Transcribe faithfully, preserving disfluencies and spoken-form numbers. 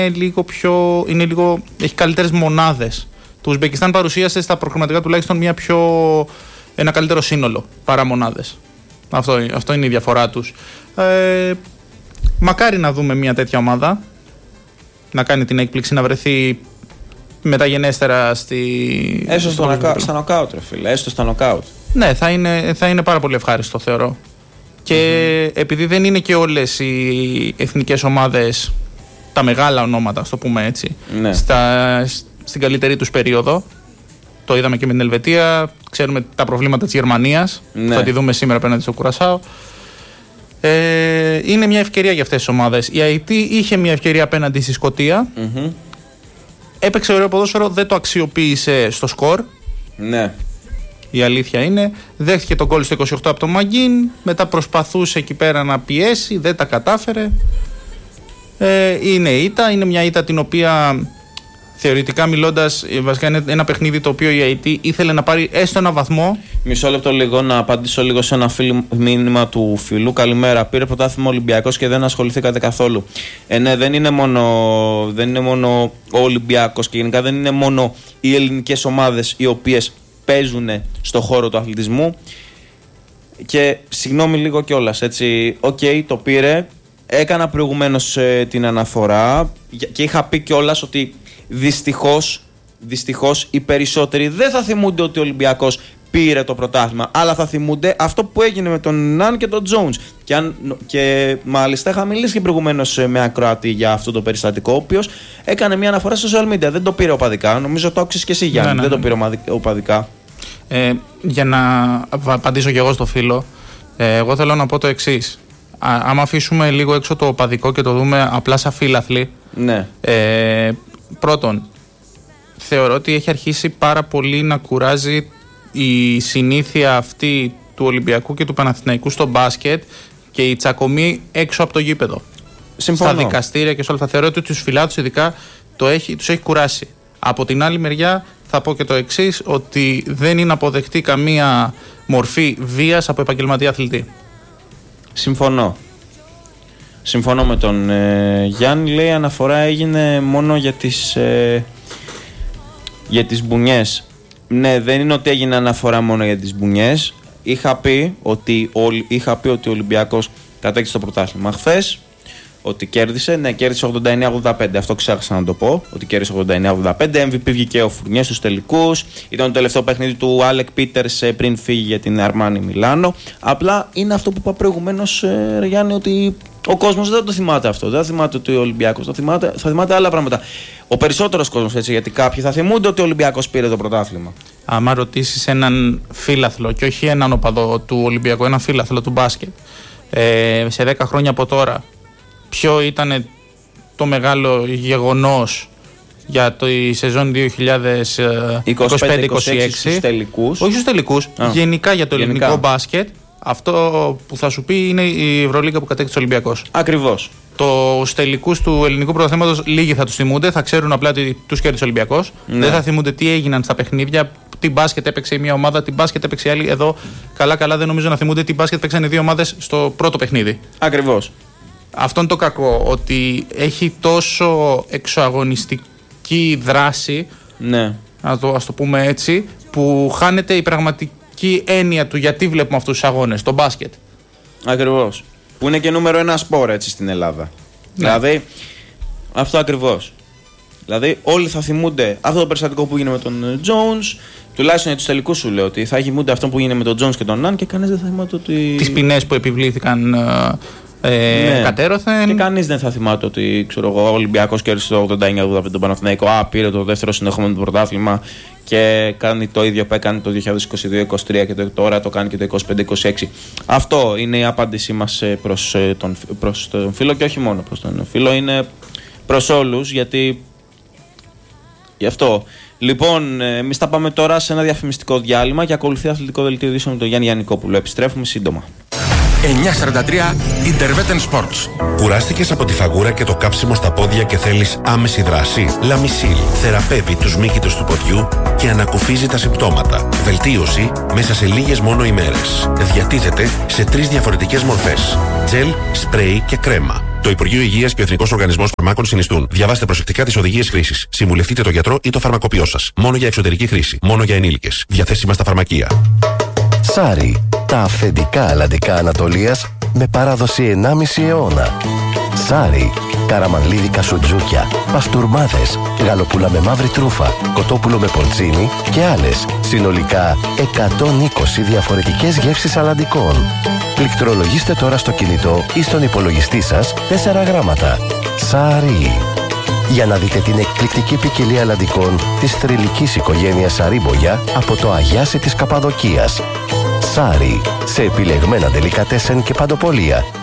είναι λίγο πιο, είναι λίγο, έχει καλύτερες μονάδες. Το Ουσμπεκιστάν παρουσίασε στα προκριματικά τουλάχιστον μια πιο, ένα καλύτερο σύνολο παρά μονάδες. Αυτό, αυτό είναι η διαφορά τους. Ε, μακάρι να δούμε μια τέτοια ομάδα να κάνει την έκπληξη, να βρεθεί μεταγενέστερα στη... Έστω στο νοκα... στα νοκάουτ, ρε φίλε. Έστω στα νοκάουτ. Ναι, θα είναι, θα είναι πάρα πολύ ευχάριστο, θεωρώ. Και mm-hmm. επειδή δεν είναι και όλες οι εθνικές ομάδες τα μεγάλα ονόματα, ας το πούμε έτσι, ναι. στα, στην καλύτερη τους περίοδο, το είδαμε και με την Ελβετία, ξέρουμε τα προβλήματα της Γερμανίας, ναι. θα τη δούμε σήμερα απέναντι στο Κουρασάο. Ε, είναι μια ευκαιρία για αυτές τις ομάδες. Η Αϊτή είχε μια ευκαιρία απέναντι στη Σκωτία. Mm-hmm. Έπαιξε ωραίο ποδόσφαιρο, δεν το αξιοποίησε στο σκορ. Ναι. Η αλήθεια είναι. Δέχτηκε τον γκολ στο είκοσι οκτώ από τον Μαγκίν. Μετά προσπαθούσε εκεί πέρα να πιέσει, δεν τα κατάφερε. Ε, είναι ήττα, είναι μια ήττα την οποία θεωρητικά μιλώντας, βασικά είναι ένα παιχνίδι το οποίο η Αϊτή ήθελε να πάρει έστω ένα βαθμό. Μισό λεπτό λίγο να απαντήσω λίγο σε ένα φίλο, μήνυμα του φίλου. Καλημέρα. Πήρε πρωτάθλημα Ολυμπιακός και δεν ασχοληθήκατε καθόλου. Ε, ναι, δεν είναι μόνο, δεν είναι μόνο ο Ολυμπιακός και γενικά δεν είναι μόνο οι ελληνικές ομάδες οι οποίες παίζουν στο χώρο του αθλητισμού. Και συγγνώμη λίγο κιόλας, έτσι. Οκ, okay, το πήρε. Έκανα προηγουμένως ε, την αναφορά και είχα πει κιόλας ότι δυστυχώς, δυστυχώς οι περισσότεροι δεν θα θυμούνται ότι ο Ολυμπιακός πήρε το πρωτάθλημα, αλλά θα θυμούνται αυτό που έγινε με τον Ναν και τον Τζόουνς. Και, αν, και μάλιστα είχα μιλήσει και προηγουμένως με ακροατή για αυτό το περιστατικό, ο οποίος έκανε μια αναφορά στο social media. Δεν το πήρε οπαδικά. Νομίζω το άκουσες και εσύ, Γιάννη. Ναι, ναι, ναι. Δεν το πήρε οπαδικά. Ε, για να απαντήσω κι εγώ στο φίλο, ε, εγώ θέλω να πω το εξής. Άμα αφήσουμε λίγο έξω το οπαδικό και το δούμε απλά σαν φίλαθλοι. Ναι. Ε, πρώτον, θεωρώ ότι έχει αρχίσει πάρα πολύ να κουράζει η συνήθεια αυτή του Ολυμπιακού και του Παναθηναϊκού στο μπάσκετ και η τσακωμή έξω από το γήπεδο. Συμφωνώ. Στα δικαστήρια και σε όλα αυτά. Θεωρώ ότι τους φιλάτους ειδικά το έχει, τους έχει κουράσει. Από την άλλη μεριά θα πω και το εξής, ότι δεν είναι αποδεκτή καμία μορφή βίας από επαγγελματία αθλητή. Συμφωνώ. Συμφωνώ με τον ε, Γιάννη. Λέει αναφορά έγινε μόνο για τις, ε, για τις μπουνιές. Ναι, δεν είναι ότι έγινε αναφορά μόνο για τις μπουνιές. Είχα πει ότι ο, είχα πει ότι ο Ολυμπιακός κατέκτησε το πρωτάθλημα χθες. Ότι κέρδισε. Ναι, κέρδισε ογδόντα εννέα ογδόντα πέντε. Αυτό ξέχασα να το πω. Ότι κέρδισε ογδόντα εννέα ογδόντα πέντε. εμ βι πι βγήκε ο Φουρνιές στους τελικούς. Ήταν το τελευταίο παιχνίδι του Άλεκ Πίτερς πριν φύγει για την Αρμάνι Μιλάνο. Απλά είναι αυτό που είπα προηγουμένως, ε, Γιάννη, ότι ο κόσμος δεν το θυμάται αυτό. Δεν θα θυμάται ότι ο Ολυμπιακός. Θα θυμάται, θα θυμάται άλλα πράγματα. Ο περισσότερος κόσμος, έτσι, γιατί κάποιοι θα θυμούνται ότι ο Ολυμπιακός πήρε το πρωτάθλημα. Άμα ρωτήσεις έναν φίλαθλο, και όχι έναν οπαδό του Ολυμπιακού, έναν φίλαθλο του μπάσκετ, ε, σε δέκα χρόνια από τώρα, ποιο ήταν το μεγάλο γεγονός για το η σεζόν δύο χιλιάδες είκοσι πέντε είκοσι έξι, στους τελικούς. Όχι στους τελικούς, Α, γενικά για το γενικά. ελληνικό μπάσκετ, αυτό που θα σου πει είναι η Ευρωλίγκα που κατέκτησε ο Ολυμπιακός. Ακριβώς. Τους τελικούς του ελληνικού πρωταθλήματος λίγοι θα τους θυμούνται, θα ξέρουν απλά ότι τους κέρδισε ο Ολυμπιακός. Ναι. Δεν θα θυμούνται τι έγιναν στα παιχνίδια, τι μπάσκετ έπαιξε η μία ομάδα, τι μπάσκετ έπαιξε η άλλη. Εδώ καλά-καλά δεν νομίζω να θυμούνται τι μπάσκετ παίξαν οι δύο ομάδες στο πρώτο παιχνίδι. Ακριβώς. Αυτό είναι το κακό, ότι έχει τόσο εξωαγωνιστική δράση, ναι. ας, το, ας το πούμε έτσι, που χάνεται η πραγματική έννοια του γιατί βλέπουμε αυτούς τους αγώνες, το μπάσκετ. Ακριβώς. Που είναι και νούμερο ένα σπορ, έτσι, στην Ελλάδα. Ναι. Δηλαδή, αυτό ακριβώς. Δηλαδή, όλοι θα θυμούνται αυτό το περιστατικό που έγινε με τον Jones, τουλάχιστον για τους τελικούς σου λέω, ότι θα θυμούνται αυτό που έγινε με τον Jones και τον Ναν και κανείς δεν θα θυμάται ότι... Τις ποινές που επιβλήθηκαν... Ε, ναι. κατέρωθεν. Και κανείς δεν θα θυμάται ότι ξέρω εγώ, ο Ολυμπιακός κέρδισε το ογδόντα εννέα ογδόντα πέντε τον Παναθηναϊκό. Α, πήρε το δεύτερο συνεχόμενο πρωτάθλημα και κάνει το ίδιο που έκανε το δύο χιλιάδες είκοσι δύο είκοσι τρία και το, τώρα το κάνει και το είκοσι πέντε είκοσι έξι. Αυτό είναι η απάντησή μας προς τον, προς τον φίλο και όχι μόνο προς τον φίλο. Είναι προς όλους γιατί γι' αυτό. Λοιπόν, εμείς θα πάμε τώρα σε ένα διαφημιστικό διάλειμμα και ακολουθεί αθλητικό δελτίο ειδήσεων με τον Γιάννη Γιαννικόπουλο. Επιστρέφουμε σύντομα. εννιακόσια σαράντα τρία Intervetten Sports. Κουράστηκες από τη φαγούρα και το κάψιμο στα πόδια και θέλεις άμεση δράση? Λαμισίλ θεραπεύει τους μύκητους του ποδιού και ανακουφίζει τα συμπτώματα. Βελτίωση μέσα σε λίγες μόνο ημέρες. Διατίθεται σε τρεις διαφορετικές μορφές: τζελ, σπρέι και κρέμα. Το Υπουργείο Υγείας και ο Εθνικός Οργανισμός Φαρμάκων συνιστούν. Διαβάστε προσεκτικά τις οδηγίες χρήσης. Συμβουλευτείτε τον γιατρό ή το φαρμακοποιό σας. Μόνο για εξωτερική χρήση. Μόνο για ενήλικες. Διαθέσιμα στα φαρμακεία. Σάρι. Τα αυθεντικά αλλαντικά Ανατολίας με παράδοση ενάμιση αιώνα. Σάρι. Καραμανλίδικα σουτζούκια, παστούρμάδες, γαλοπούλα με μαύρη τρούφα, κοτόπουλο με πορτσίνι και άλλες. Συνολικά εκατόν είκοσι διαφορετικές γεύσεις αλλαντικών. Πληκτρολογήστε τώρα στο κινητό ή στον υπολογιστή σας τέσσερα γράμματα. Σάρι. Για να δείτε την εκπληκτική ποικιλία αλλαντικών της θρυλικής οικογένειας Σαρίμπογια από το Αγιάσι της Καπαδοκίας. Σάρι. Σε επιλεγμένα ντελικατέσεν και παντοπολία.